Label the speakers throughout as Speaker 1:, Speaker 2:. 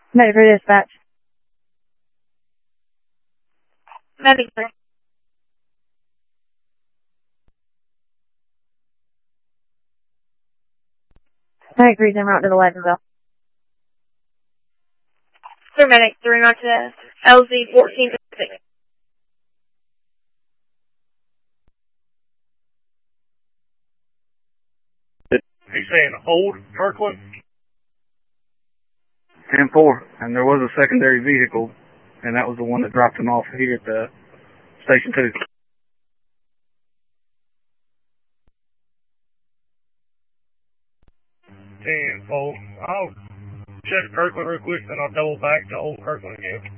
Speaker 1: Medic for dispatch.
Speaker 2: Medic 3.
Speaker 1: Medic 3's en route to the Watsonville.
Speaker 2: Sir, Medic 3 route to LZ 1456.
Speaker 3: He's saying hold Kirkland.
Speaker 4: 10-4, and there was a secondary vehicle, and that was the one that dropped him off here at the Station 2.
Speaker 3: 10-4. I'll check Kirkland real quick, then I'll double back to old Kirkland again.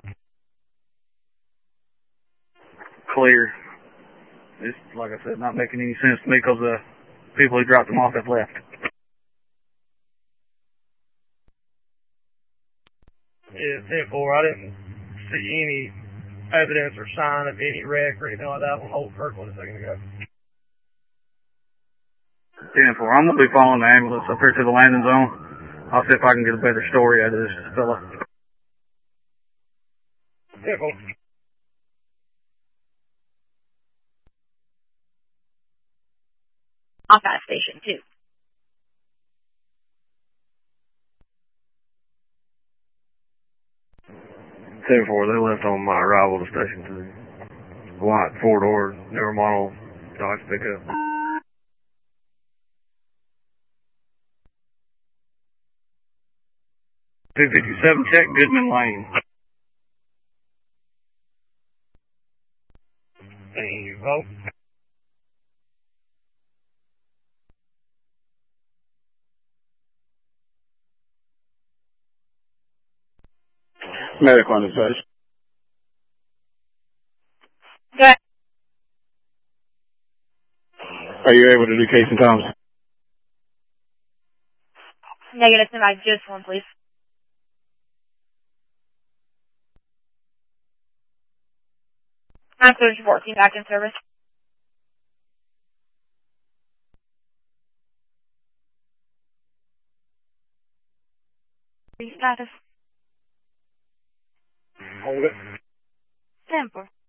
Speaker 4: Clear. It's, like I said, not making any sense to me because the people who dropped him off have left.
Speaker 3: Yeah, 10-4. I didn't see any evidence or sign of any wreck or anything like that on Old Kirkland a second ago.
Speaker 4: 10-4. I'm going to be following the ambulance up here to the landing zone. I'll see if I can get a better story out of this fella.
Speaker 3: 10-4.
Speaker 2: Off at Station 2.
Speaker 5: 10-4, they left on my arrival to Station 2. White, 4-door, newer model, Dodge pickup.
Speaker 4: 257, check Goodman Lane.
Speaker 3: Thank you, folks.
Speaker 6: Medic on the side.
Speaker 2: Go ahead.
Speaker 6: Are you able to do case and times?
Speaker 2: Negative, somebody, just one, please. I'm 14 back in service. Status.
Speaker 3: Hold it.
Speaker 2: 10-4.